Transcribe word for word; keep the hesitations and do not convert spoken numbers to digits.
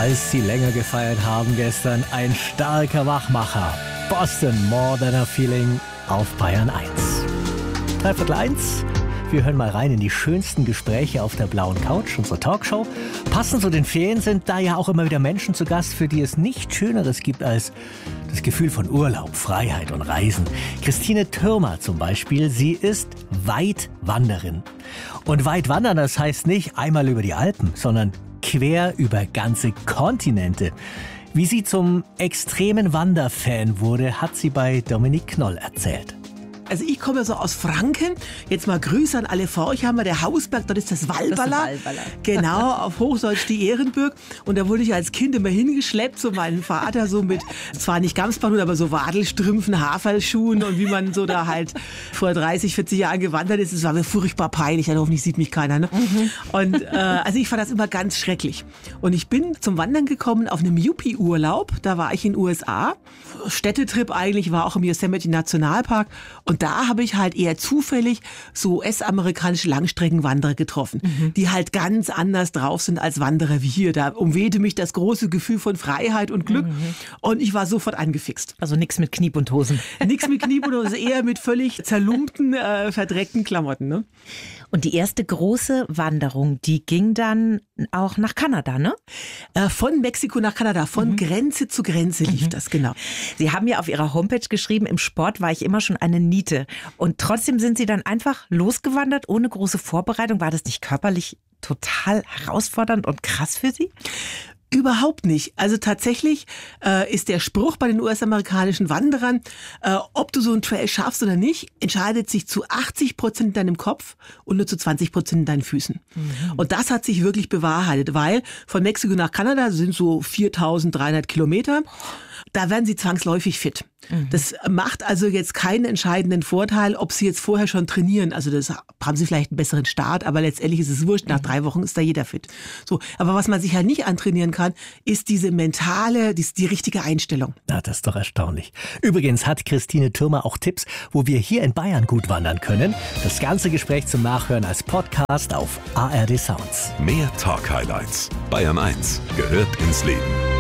falls Sie länger gefeiert haben gestern, ein starker Wachmacher. Boston, More Than a Feeling auf Bayern eins. Dreiviertel eins. Wir hören mal rein in die schönsten Gespräche auf der blauen Couch, unsere Talkshow. Passend zu den Ferien sind da ja auch immer wieder Menschen zu Gast, für die es nichts Schöneres gibt als das Gefühl von Urlaub, Freiheit und Reisen. Christine Thürmer zum Beispiel, sie ist Weitwanderin. Und Weitwandern, das heißt nicht einmal über die Alpen, sondern quer über ganze Kontinente. Wie sie zum extremen Wanderfan wurde, hat sie bei Dominique Knoll erzählt. Also ich komme ja so aus Franken. Jetzt mal Grüße an alle vor euch. Haben wir der Hausberg, dort ist das Walballer. Genau, auf Hochdeutsch die Ehrenburg. Und da wurde ich als Kind immer hingeschleppt, so meinen Vater, so mit, zwar nicht Gamsbahn, aber so Wadelstrümpfen, Haferlschuhen und wie man so da halt vor dreißig, vierzig Jahren gewandert ist. Das war mir furchtbar peinlich. Also hoffentlich sieht mich keiner. Ne? Mhm. Und äh, also ich fand das immer ganz schrecklich. Und ich bin zum Wandern gekommen auf einem Yuppie-Urlaub. Da war ich in den U S A. Städtetrip eigentlich, war auch im Yosemite Nationalpark. Und da habe ich halt eher zufällig so U S-amerikanische Langstreckenwanderer getroffen, mhm. die halt ganz anders drauf sind als Wanderer wie hier. Da umwehte mich das große Gefühl von Freiheit und Glück mhm. und ich war sofort angefixt. Also nichts mit Kniebundhosen. Nichts mit Kniebundhosen, eher mit völlig zerlumpten, äh, verdreckten Klamotten. Ne? Und die erste große Wanderung, die ging dann auch nach Kanada, ne? Äh, von Mexiko nach Kanada, von mhm. Grenze zu Grenze lief mhm. das, genau. Sie haben ja auf Ihrer Homepage geschrieben, im Sport war ich immer schon eine Niete. Und trotzdem sind Sie dann einfach losgewandert, ohne große Vorbereitung. War das nicht körperlich total herausfordernd und krass für Sie? Überhaupt nicht. Also tatsächlich äh, ist der Spruch bei den U S-amerikanischen Wanderern, äh, ob du so einen Trail schaffst oder nicht, entscheidet sich zu achtzig Prozent in deinem Kopf und nur zu zwanzig Prozent in deinen Füßen. Mhm. Und das hat sich wirklich bewahrheitet, weil von Mexiko nach Kanada sind so viertausenddreihundert Kilometer. Da werden sie zwangsläufig fit. Mhm. Das macht also jetzt keinen entscheidenden Vorteil, ob sie jetzt vorher schon trainieren. Also das haben sie vielleicht einen besseren Start, aber letztendlich ist es wurscht. Nach mhm. drei Wochen ist da jeder fit. So, aber was man sich halt nicht antrainieren kann, ist diese mentale, die, die richtige Einstellung. Na, das ist doch erstaunlich. Übrigens hat Christine Thürmer auch Tipps, wo wir hier in Bayern gut wandern können. Das ganze Gespräch zum Nachhören als Podcast auf A R D Sounds. Mehr Talk-Highlights. Bayern eins gehört ins Leben.